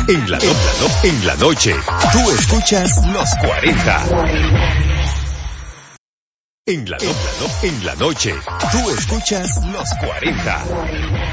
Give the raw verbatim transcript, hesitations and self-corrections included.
En la, no, en la noche, tú escuchas los cuarenta. En la, no, en la noche, tú escuchas los cuarenta.